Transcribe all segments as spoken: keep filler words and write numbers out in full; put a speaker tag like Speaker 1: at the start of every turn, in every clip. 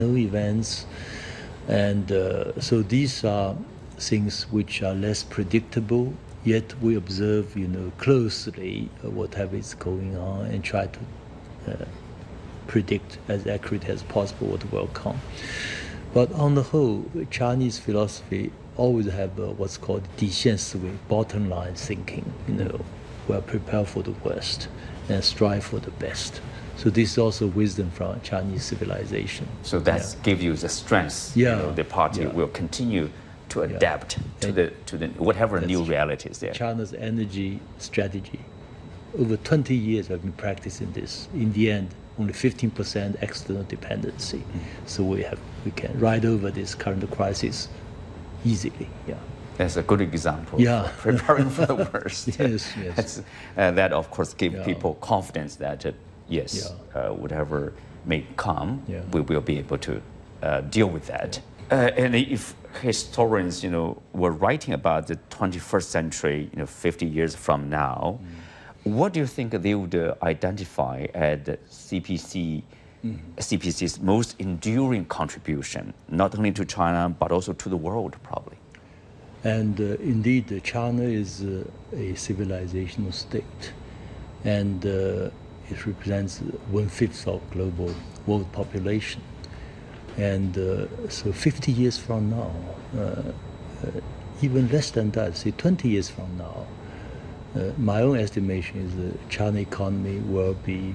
Speaker 1: events. And uh, so these are things which are less predictable, yet we observe, you know, closely whatever is going on and try to uh, predict as accurate as possible what will come. But on the whole, Chinese philosophy always have uh, what's called 底线思维, bottom line thinking. You know, we are prepared for the worst and strive for the best. So this is also wisdom from Chinese civilization.
Speaker 2: So that
Speaker 1: yeah.
Speaker 2: gives you the strength.
Speaker 1: Yeah.
Speaker 2: You know, the party
Speaker 1: yeah.
Speaker 2: will continue to adapt
Speaker 1: yeah.
Speaker 2: to
Speaker 1: and
Speaker 2: the to the whatever new
Speaker 1: true.
Speaker 2: realities there.
Speaker 1: China's energy strategy, over twenty years I've been practicing this. In the end, only fifteen percent external dependency. Mm. So we have we can ride over this current crisis easily. Yeah.
Speaker 2: That's a good example.
Speaker 1: Yeah.
Speaker 2: For preparing for the worst.
Speaker 1: yes, yes.
Speaker 2: Uh, that of course gives
Speaker 1: yeah.
Speaker 2: people confidence that uh, yes,
Speaker 1: yeah.
Speaker 2: uh, whatever may come,
Speaker 1: yeah.
Speaker 2: we will be able to uh, deal with that. Yeah. Uh, and if historians, you know, were writing about the twenty-first century, you know, fifty years from now, mm. what do you think they would uh, identify as the C P C, mm. C P C's most enduring contribution, not only to China but also to the world, probably?
Speaker 1: And uh, indeed, uh, China is uh, a civilizational state, and uh, it represents one-fifth of global world population. And uh, so fifty years from now, uh, uh, even less than that, say twenty years from now, uh, my own estimation is the China economy will be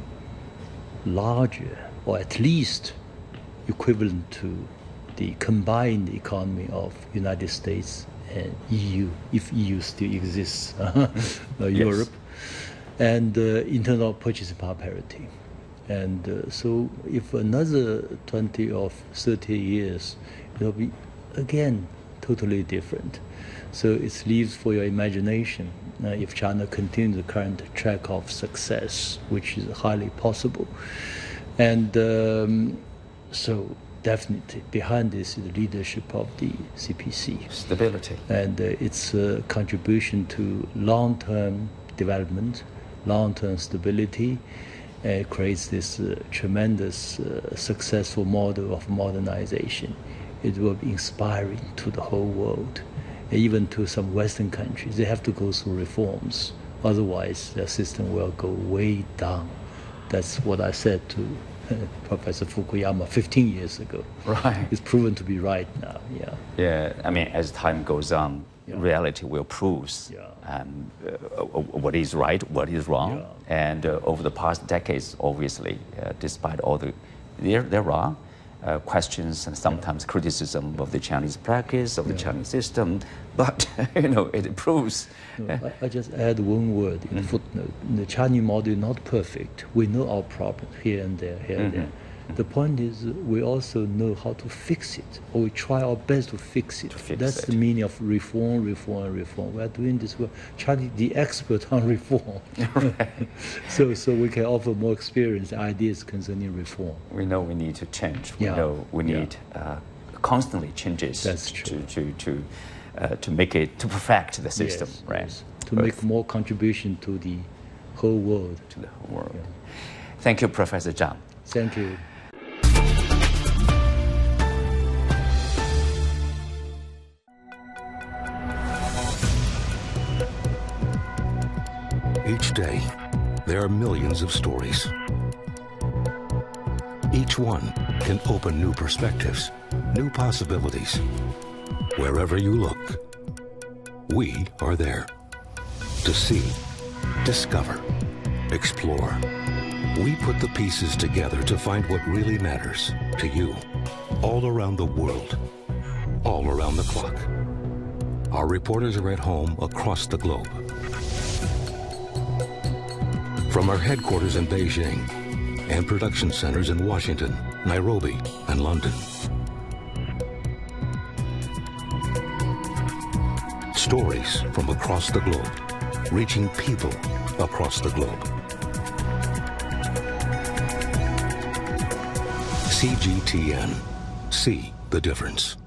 Speaker 1: larger, or at least equivalent to the combined economy of United States and E U, if E U still exists, uh, yes. Europe, and uh, internal purchasing power parity. And uh, so if another twenty or thirty years, it'll be, again, totally different. So it leaves for your imagination uh, if China continues the current track of success, which is highly possible. And um, so definitely behind this is the leadership of the C P C.
Speaker 2: Stability.
Speaker 1: And uh, its uh, contribution to long-term development, long-term stability, uh, creates this uh, tremendous uh, successful model of modernization. It will be inspiring to the whole world, even to some Western countries. They have to go through reforms, otherwise their system will go way down. That's what I said to Professor Fukuyama fifteen years ago.
Speaker 2: Right.
Speaker 1: It's proven to be right now, yeah.
Speaker 2: Yeah, I mean, as time goes on, yeah. reality will prove
Speaker 1: yeah.
Speaker 2: um, uh, what is right, what is wrong. Yeah. And uh, over the past decades, obviously, uh, despite all the, there, there are uh, questions and sometimes yeah. criticism of the Chinese practice, of the yeah. Chinese system, but, you know, it proves.
Speaker 1: No, uh, I, I just add one word in mm-hmm. footnote. The Chinese model is not perfect. We know our problems here and there, here and mm-hmm. there. The point is we also know how to fix it, or we try our best to fix it.
Speaker 2: To fix
Speaker 1: That's
Speaker 2: it.
Speaker 1: the meaning of reform, reform, reform. We are doing this work. Chinese, the expert on reform.
Speaker 2: Right.
Speaker 1: so, so we can offer more experience, ideas concerning reform.
Speaker 2: We know we need to change. We
Speaker 1: yeah.
Speaker 2: know we need
Speaker 1: yeah.
Speaker 2: uh, constantly changes.
Speaker 1: That's true.
Speaker 2: to to to, uh, to make it to perfect the system,
Speaker 1: yes,
Speaker 2: right?
Speaker 1: Yes. To
Speaker 2: Both.
Speaker 1: make more contribution to the whole world.
Speaker 2: To the whole world.
Speaker 1: Yeah.
Speaker 2: Thank you, Professor Zhang.
Speaker 1: Thank you.
Speaker 3: Each day, there are millions of stories. Each one can open new perspectives, new possibilities. Wherever you look, we are there to see, discover, explore. We put the pieces together to find what really matters to you, all around the world, all around the clock. Our reporters are at home across the globe. From our headquarters in Beijing and production centers in Washington, Nairobi, and London. Stories from across the globe, reaching people across the globe. C G T N. See the difference.